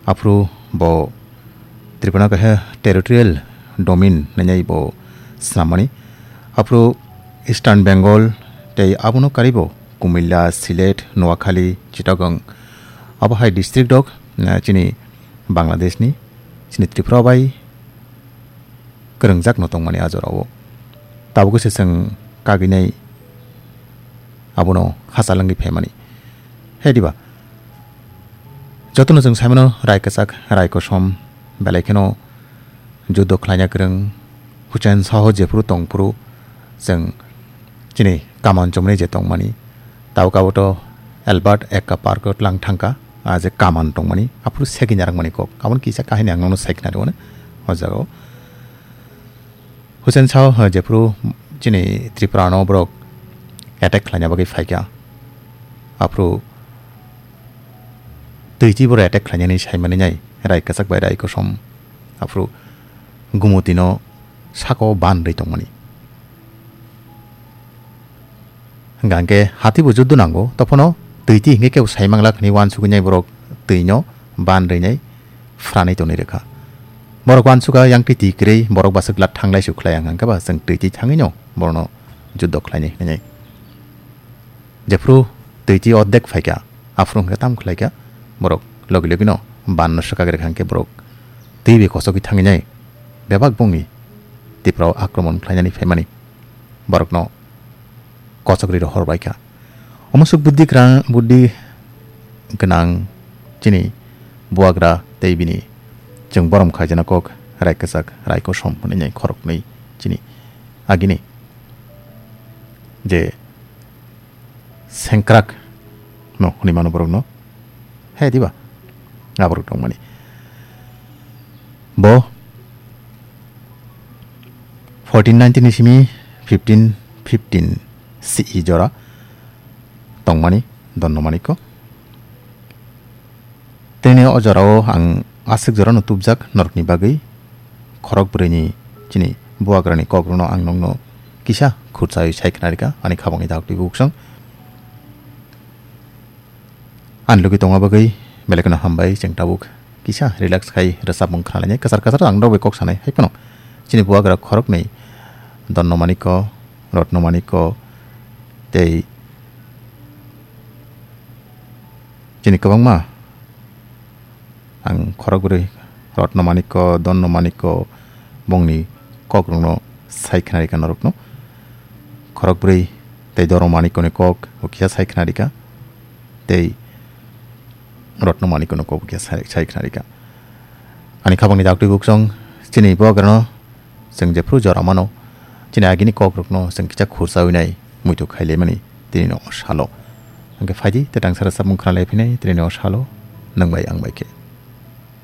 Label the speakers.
Speaker 1: afro bo tripura ka territorial domain nanyai bo snamani afro Eastern Bengal tei abuno karibo Kumilla Silet Noakhali Chittagong abahai district dok chini Bangladesh ni chini Tripura bai kerengjak no tongmani ajorao tabugo seseng kaginai abuno hasalangi phemani hediba jotono jeng saimano raikachak raikosom belaikeno judo khlanya kereng huchen saho jepuru tongpuru jeng chini kamon chomni je tongmani tawkaboto Albert Ekka Park lang thangka aje kaman tongmani apuru segi nyarang mani kok amon kisa kahini angno saikna done hojago huchen saho jepuru chini Tripura no brok attack khlanya bagi faika apuru tuiji bor attack khlanya ni saimani nyai raikachak bai raikosom apuru gumutino sako ban rei tongmani gangke hati bujuddu nango topono tuiti hinge keu saimangla khni wan sugunyai borok tuino ban reinai franai toni rekha borok wan suga yang titi krei borok basakla thanglai sukhlai angka ba jeng tuiti thangino borno juddo khlaini nai jefru tuiti oddek phaika afrung ka tam khlaika borok logi logino ban no sakagre khangke borok tibi kosoki thanginai bebak bongi tiprao akromon khlainani phemani borok no kosokri ro horbaika omusuk buddhi genang chini buagra teibini jeng borom khajana kok raikachak raiko somponi nyai khorok nei chini agini je sengkrak no honi mano borok no he diba aborok tongmani bo 1419 isimi 1515 CE jora tongmani donnomaniko tene ojorao ang asik jora no tubjak norkni bagai khorok bureni chini buagrani kokrono ang nongno kisa khurchai saiknarika ani khabongi dakti buksang anlugi tonga bagai belekna hambai chengtabuk kisa relax khai rasabung khralanya kasar ang dobe kok sanai haipano chini buagra khorok nei donnomaniko rotnomaniko tei chini kabangma ang khoroguri rotnomaniko donnomaniko bongni kokrungno saikhnarika norokno khorogburi tei doromaniko ni kok ukia saikhnarika tei rotnomaniko no kok ukia saikhnarika ani khabangni dakti buksong chini bogarno jeng jefru joramano chini agini kokrukno jeng kicha khursaunai muitu khailemani tinino salo angke faidi te tangsara sabung khralai phinai tinino salo nangbai angbai ke